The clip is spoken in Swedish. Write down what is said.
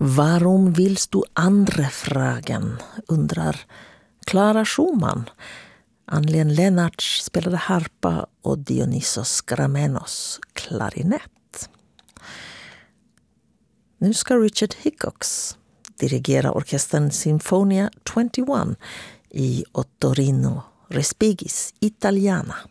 Warum willst du andere fragen? Undrar Clara Schumann. Ann-Len Lennarts spelade harpa och Dionysos Gramenos klarinett. Nu ska Richard Hickox dirigera orkestern Sinfonia 21 i Ottorino Respigis Italiana.